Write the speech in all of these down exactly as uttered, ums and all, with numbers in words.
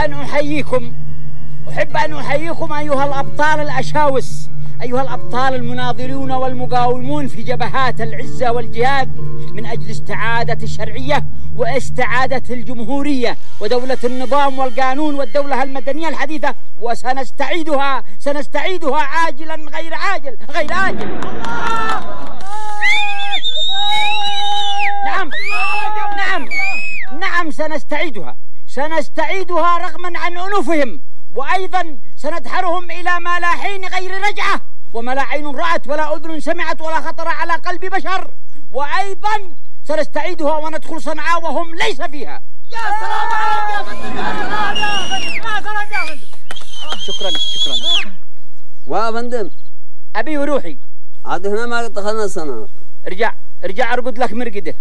أن أحييكم أحب أن أحييكم أيها الأبطال الأشاوس، أيها الأبطال المناضلون والمقاومون في جبهات العزة والجهاد من أجل استعادة الشرعية واستعادة الجمهورية ودولة النظام والقانون والدولة المدنية الحديثة، وسنستعيدها سنستعيدها عاجلا غير عاجل غير آجل. نعم نعم نعم سنستعيدها سنستعيدها رغما عن أنوفهم، وأيضا سندحرهم إلى ما لا حين غير رجعة، وما لا عين رأت ولا أذن سمعت ولا خطر على قلب بشر، وأيضا سنستعيدها وندخل صنعاء وهم ليس فيها. يا سلام عليك يا فندم، يا سلام يا سلام يا فندم. شكرا شكرا. وافندم أبي وروحي عاد هنا ما دخلنا الصنعاء. ارجع ارجع أرقد لك مرقدة.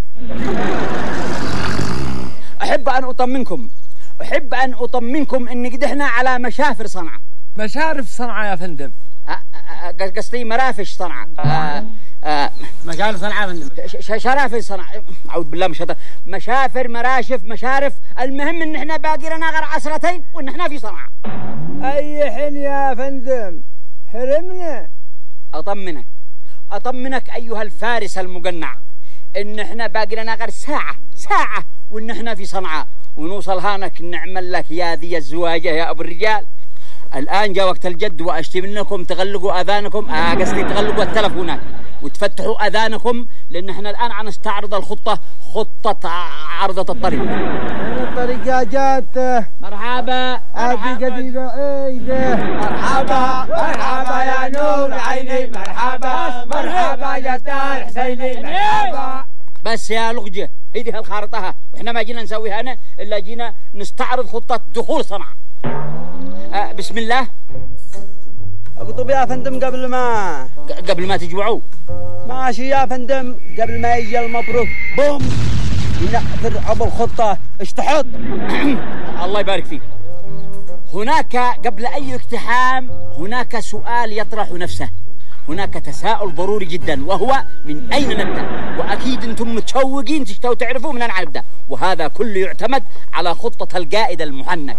أحب أن أطمنكم أحب أن أطمنكم إن قدحنا على مشافر صنعاء. مشارف صنعاء يا فندم. قصدي مرافش صنعاء. مشارف صنعاء يا فندم. شرافر صنعاء، أعوذ بالله من الشيطان. مشافر مراشف مشارف، المهم إن إحنا باقي لنا غير عشرتين وإن إحنا في صنعاء. أي حين يا فندم حرمنا. أطمنك أطمنك أيها الفارس المقنع إن إحنا باقي لنا غير ساعة ساعة وإن إحنا في صنعاء، ونوصل هانك نعمل لك يا ذي الزواجة يا أبو الرجال. الآن جاء وقت الجد وأشتي منكم تغلقوا أذانكم، آه قصدي تغلقوا التلفونات وتفتحوا أذانكم، لأن إحنا الآن عم نستعرض الخطة، خطة عرضة الطريق. الطريق جات. مرحبا هذه قديمة عيدة. مرحبا مرحبا يا نور عيني، مرحبا مرحبا يا دار حسيني، مرحبا. بس يا لغجة هذه الخارطة، وإحنا ما جينا نسويها هنا إلا جينا نستعرض خطة دخول صنعاء. آه بسم الله. اكتب يا فندم قبل ما قبل ما تجوعوا. ماشي يا فندم، قبل ما يجي المبروك بوم ينقفر ابو الخطة اشتحط. الله يبارك فيك. هناك قبل أي اقتحام هناك سؤال يطرح نفسه، هناك تساؤل ضروري جدا، وهو من أين نبدأ؟ وأكيد أنتم متشوقين تشتوا تعرفوا من أين نبدأ، وهذا كله يعتمد على خطة القائد المحنك.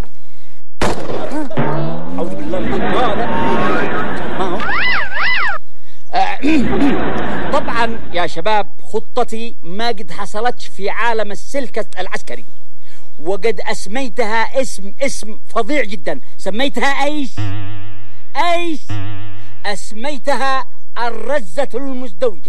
أعوذ بالله من الشيطان. ما هو؟ طبعا يا شباب خطتي ما قد حصلتش في عالم السلك العسكري، وقد أسميتها اسم اسم فظيع جدا. سميتها ايش؟ ايش؟ أسميتها الرزة المزدوجة.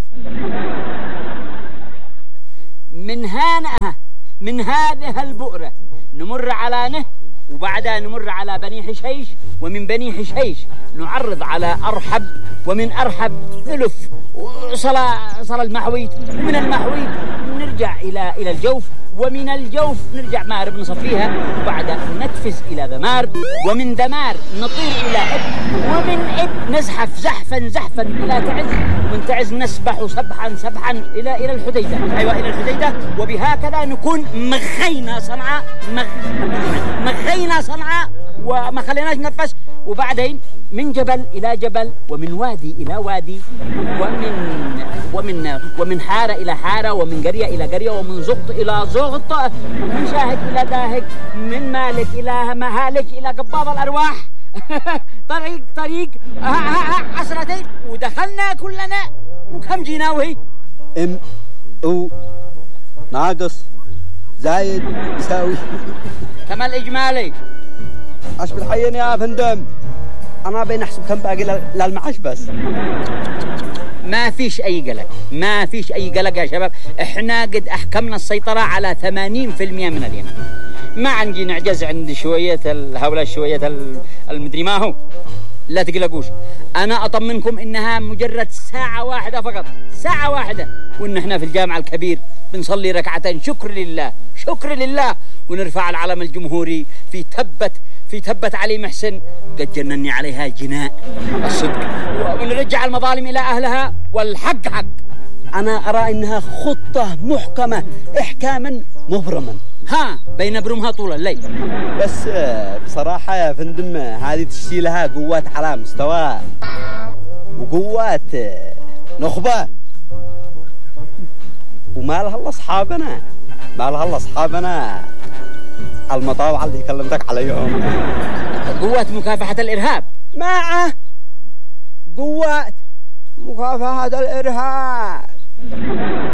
من هنا من هذه البؤرة نمر على نه، وبعدها نمر على بني حشيش، ومن بني حشيش نعرض على أرحب، ومن أرحب نلف صلا صلا المحويت، ومن المحويت نرجع إلى إلى الجوف، ومن الجوف نرجع مارب نصفيها، وبعدها نتفز إلى ذمار، ومن ذمار نطير إلى إب، ومن إب نزحف زحفا زحفا إلى تعز، ومن تعز نسبح سبحا سبحا إلى إلى الحديدة. أيوة إلى الحديدة، وبهكذا نكون مغينا صنعاء مغ... مغينا صنعاء وما خليناش نتنفس. وبعدين من جبل إلى جبل، ومن وادي إلى وادي، ومن ومن ومن حارة إلى حارة، ومن قرية إلى قرية، ومن زغط إلى زغط، من شاهد إلى داهك، من مالك إلى مهالك، إلى قباض الأرواح. طريق طريق عشرتين ودخلنا كلنا. وكم جينا وهي؟ ام او ناقص زايد يساوي كم الإجمالي؟ أشبه الحين يا فندم، أنا بين أحسب كم باقي للمعاش بس. ما فيش أي قلق، ما فيش أي قلق يا شباب، إحنا قد أحكمنا السيطرة على ثمانين في المئة من اليمن. ما عندي نعجز عند شوية هؤلاء شوية المدري ما هو. لا تقلقوش، أنا أطمنكم إنها مجرد ساعة واحدة فقط، ساعة واحدة، وإن إحنا في الجامع الكبير بنصلي ركعتين شكر لله شكر لله، ونرفع العلم الجمهوري في تبت في تبت علي محسن قد جنني عليها جناء الصدق، ونرجع المظالم إلى أهلها والحق حق. أنا أرى إنها خطة محكمة إحكاما مبرما، ها بين برمها طول الليل. بس بصراحة يا فندم هذه تشتي لها قوات على مستوى، وقوات نخبة، وما لها إلا أصحابنا ما لها إلا أصحابنا المطاوعة اللي كلمتك عليهم. قوات مكافحة الإرهاب. مع قوات مكافحة الإرهاب.